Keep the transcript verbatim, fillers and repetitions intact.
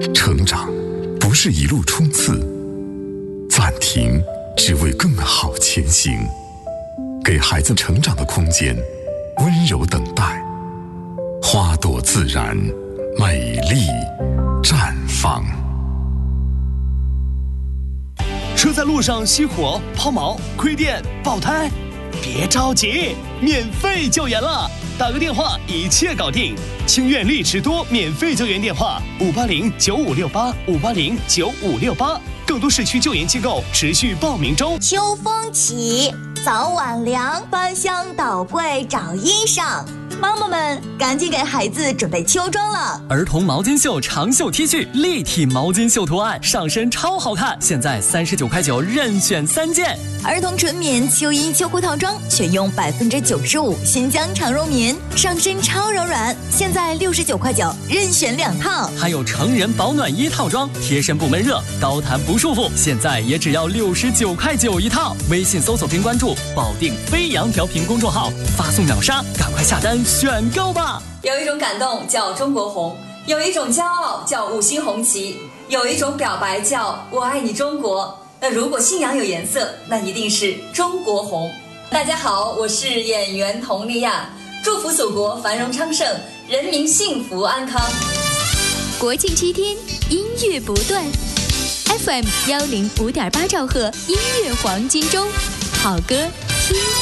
成长不是一路冲刺，暂停只为更好前行。给孩子成长的空间，温柔等待，花朵自然，美丽绽放。 车在路上熄火、抛锚、亏电、爆胎，别着急，免费救援了，打个电话一切搞定。清苑丽驰多免费救援电话：五八零九五六八五八零九五六八。更多市区救援机构持续报名中。 秋风起，早晚凉，翻箱倒柜找衣裳。妈妈们，赶紧给孩子准备秋装了。 儿童毛巾袖长袖 T 恤，立体毛巾袖图案，上身超好看，现在三十九块九，任选三件。 儿童纯棉秋衣秋裤套装，选用百分之九十五新疆长绒棉，上身超柔软，现在六十九块九，任选两套。 还有成人保暖衣套装，贴身不闷热，高弹不束缚，现在也只要六十九块九一套。微信搜索并关注保定飞扬调频公众号，发送秒杀，赶快下单选购吧。 有一种感动叫中国红，有一种骄傲叫五星红旗，有一种表白叫我爱你中国。那如果信仰有颜色，那一定是中国红。大家好，我是演员佟丽娅，祝福祖国繁荣昌盛，人民幸福安康。 国庆七天，音乐不断 ，F M 幺零五点八兆赫，音乐黄金周，好歌听。